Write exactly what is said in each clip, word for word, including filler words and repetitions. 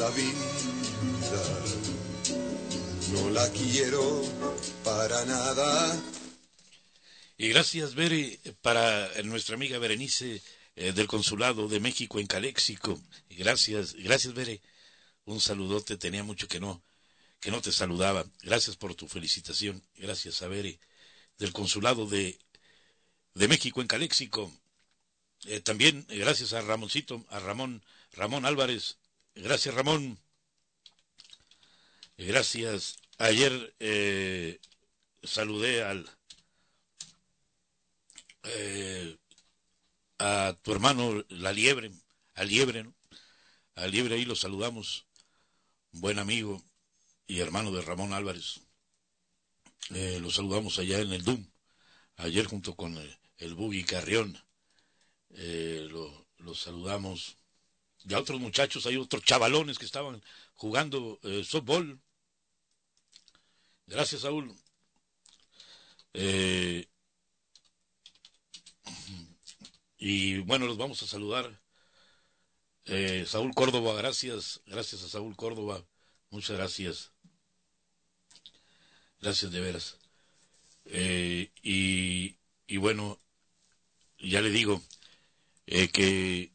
la vida no la quiero para nada. Y gracias, Bere, para nuestra amiga Berenice eh, del Consulado de México en Caléxico. Y gracias, gracias, Bere. Un saludote, tenía mucho que no, que no te saludaba. Gracias por tu felicitación. Gracias a Bere del Consulado de, de México en Caléxico. Eh, también eh, gracias a Ramoncito, a Ramón, Ramón Álvarez. Gracias, Ramón. Eh, gracias. Ayer eh, saludé al eh, a tu hermano La Liebre, a Liebre, ¿no? A Liebre ahí lo saludamos, buen amigo y hermano de Ramón Álvarez. Eh, lo saludamos allá en el D U M, ayer junto con el, el Buggy Carrión. Eh, lo, lo saludamos. Y a otros muchachos, hay otros chavalones que estaban jugando eh, softball. Gracias, Saúl. Eh, y bueno, los vamos a saludar. Eh, Saúl Córdoba, gracias, gracias a Saúl Córdoba, muchas gracias. Gracias de veras. Eh, y, y bueno, ya le digo eh, que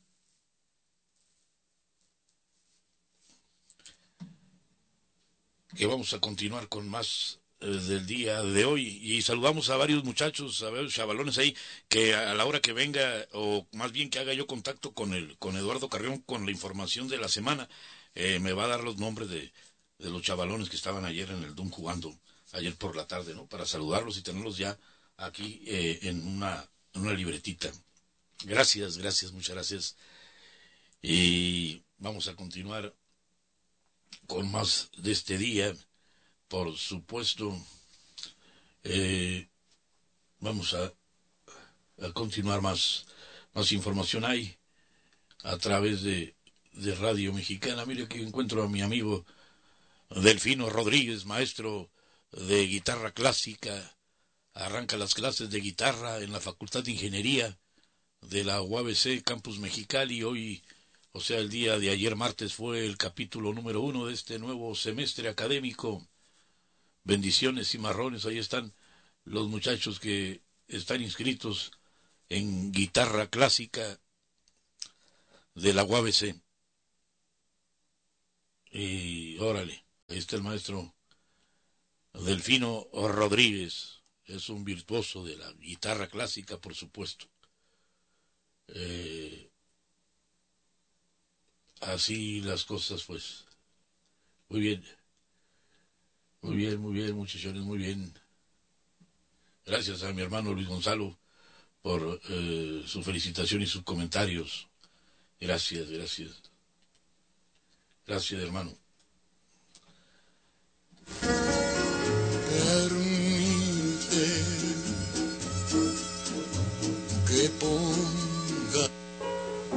que vamos a continuar con más eh, del día de hoy y saludamos a varios muchachos, a varios chavalones ahí que a la hora que venga o más bien que haga yo contacto con el con Eduardo Carrión con la información de la semana eh, me va a dar los nombres de, de los chavalones que estaban ayer en el D U M jugando ayer por la tarde, ¿no? Para saludarlos y tenerlos ya aquí eh, en una en una libretita. Gracias, gracias, muchas gracias. Y vamos a continuar con más de este día, por supuesto. Eh, vamos a, a continuar más, más información hay a través de, de Radio Mexicana. Mire que encuentro a mi amigo Delfino Rodríguez, maestro de guitarra clásica, arranca las clases de guitarra en la Facultad de Ingeniería de la U A B C Campus Mexicali. Hoy, o sea, el día de ayer martes fue el capítulo número uno de este nuevo semestre académico. Bendiciones y marrones, ahí están los muchachos que están inscritos en guitarra clásica de la U A B C. Y órale, ahí está el maestro Delfino Rodríguez, es un virtuoso de la guitarra clásica, por supuesto. Eh, así las cosas, pues. Muy bien. Muy bien, muy bien, muchachones, muy bien. Gracias a mi hermano Luis Gonzalo por eh, su felicitación y sus comentarios. Gracias, gracias. Gracias, hermano.